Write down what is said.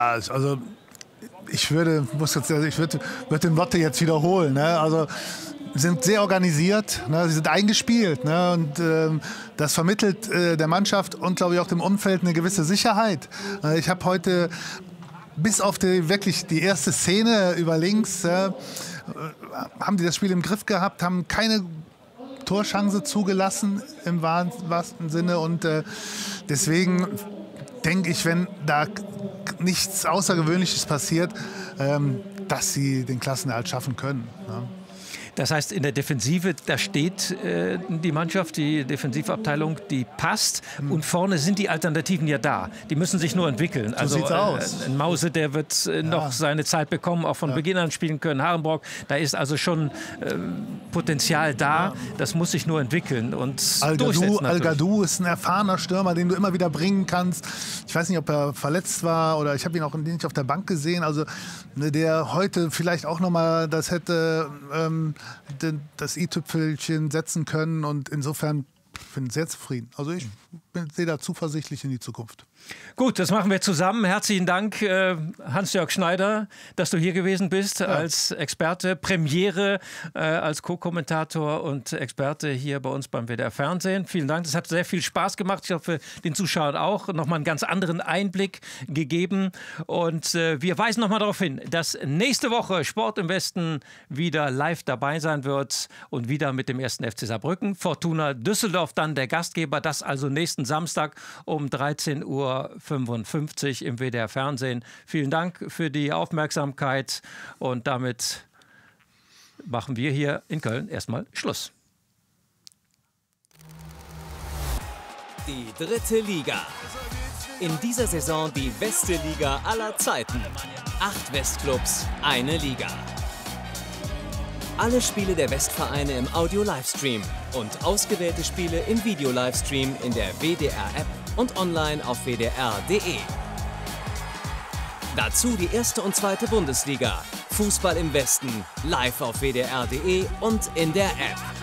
Also ich würde den Lotte jetzt wiederholen. Ne? Also sind sehr organisiert, ne? Sie sind eingespielt, ne? Und das vermittelt der Mannschaft und glaube ich auch dem Umfeld eine gewisse Sicherheit. Ich habe heute bis auf wirklich die erste Szene über links haben die das Spiel im Griff gehabt, haben keine Torchance zugelassen im wahrsten Sinne und deswegen denke ich, wenn da nichts Außergewöhnliches passiert, dass sie den Klassenerhalt schaffen können. Ja. Das heißt, in der Defensive, da steht die Mannschaft, die Defensivabteilung, die passt. Und vorne sind die Alternativen ja da. Die müssen sich nur entwickeln. So sieht's aus. Ein Mause, der wird noch seine Zeit bekommen, auch von Beginn an spielen können. Harenbrock, da ist also schon Potenzial da. Das muss sich nur entwickeln und durchsetzen. Al-Gadou ist ein erfahrener Stürmer, den du immer wieder bringen kannst. Ich weiß nicht, ob er verletzt war oder ich habe ihn auch nicht auf der Bank gesehen. Also der heute vielleicht auch noch mal das hätte das i-Tüpfelchen setzen können und insofern bin ich sehr zufrieden. Also ich sehe da zuversichtlich in die Zukunft. Gut, das machen wir zusammen. Herzlichen Dank, Hans-Jörg Schneider, dass du hier gewesen bist als Experte. Premiere als Co-Kommentator und Experte hier bei uns beim WDR Fernsehen. Vielen Dank, das hat sehr viel Spaß gemacht. Ich hoffe, den Zuschauern auch nochmal einen ganz anderen Einblick gegeben. Und wir weisen nochmal darauf hin, dass nächste Woche Sport im Westen wieder live dabei sein wird und wieder mit dem 1. FC Saarbrücken. Fortuna Düsseldorf dann der Gastgeber. Das also nächsten Samstag um 13:55 Uhr im WDR Fernsehen. Vielen Dank für die Aufmerksamkeit und damit machen wir hier in Köln erstmal Schluss. Die 3. Liga. In dieser Saison die beste Liga aller Zeiten. 8 Westclubs, eine Liga. Alle Spiele der Westvereine im Audio-Livestream und ausgewählte Spiele im Video-Livestream in der WDR-App und online auf wdr.de. Dazu die 1. und 2. Bundesliga. Fußball im Westen, live auf wdr.de und in der App.